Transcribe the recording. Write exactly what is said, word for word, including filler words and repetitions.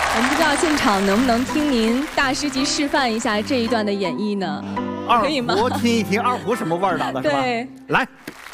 我们不知道现场能不能听您大师级示范一下这一段的演绎呢？ 二可以吗？ 胡听一听，二胡什么味儿的，是吧？ 对， 来。